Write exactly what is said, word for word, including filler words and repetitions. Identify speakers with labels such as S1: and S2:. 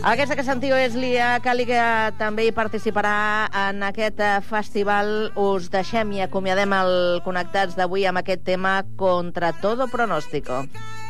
S1: Aquesta que sentiu és Lia Cali, que també hi participarà en aquest festival. Us deixem i acomiadem el Connectats d'avui amb aquest tema Contra todo pronóstico.